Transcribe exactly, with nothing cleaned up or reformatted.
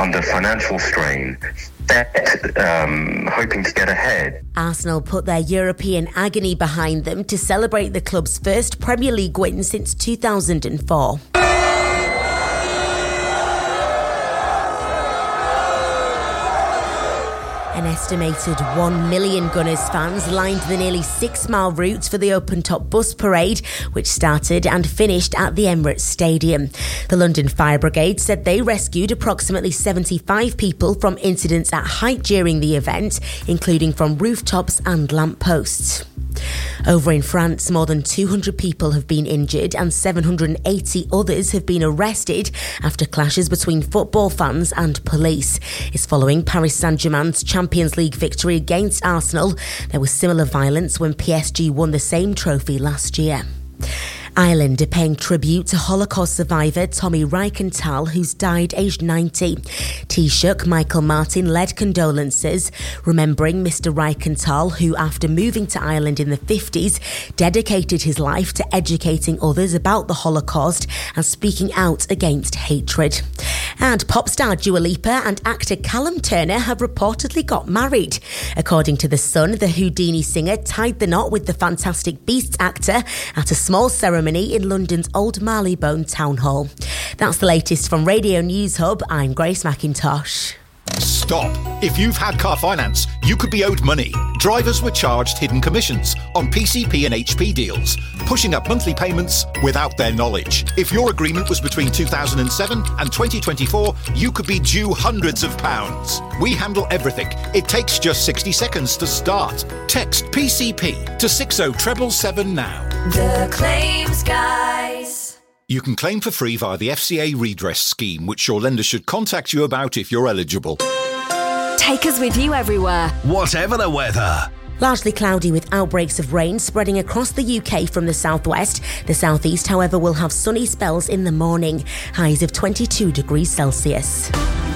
under financial strain, debt, um, hoping to get ahead. Arsenal put their European agony behind them to celebrate the club's first Premier League win since two thousand four. An estimated one million Gunners fans lined the nearly six-mile route for the open-top bus parade, which started and finished at the Emirates Stadium. The London Fire Brigade said they rescued approximately seventy-five people from incidents at height during the event, including from rooftops and lampposts. Over in France, more than two hundred people have been injured and seven hundred eighty others have been arrested after clashes between football fans and police. It's following Paris Saint-Germain's Champions League victory against Arsenal. There was similar violence when P S G won the same trophy last year. Ireland are paying tribute to Holocaust survivor Tommy Reichenthal, who's died aged ninety. Taoiseach Michael Martin led condolences, remembering Mr Reichenthal, who, after moving to Ireland in the fifties, dedicated his life to educating others about the Holocaust and speaking out against hatred. And pop star Dua Lipa and actor Callum Turner have reportedly got married. According to The Sun, the Houdini singer tied the knot with the Fantastic Beasts actor at a small ceremony in London's Old Marylebone Town Hall. That's the latest from Radio News Hub. I'm Grace McIntosh. Stop. If you've had car finance, you could be owed money. Drivers were charged hidden commissions on P C P and H P deals, pushing up monthly payments without their knowledge. If your agreement was between two thousand seven and twenty twenty-four, you could be due hundreds of pounds. We handle everything. It takes just sixty seconds to start. Text P C P to six oh seven seven now. The Claims Guys. You can claim for free via the F C A redress scheme, which your lender should contact you about if you're eligible. Take us with you everywhere, whatever the weather. Largely cloudy with outbreaks of rain spreading across the U K from the southwest. The southeast, however, will have sunny spells in the morning. Highs of twenty-two degrees Celsius.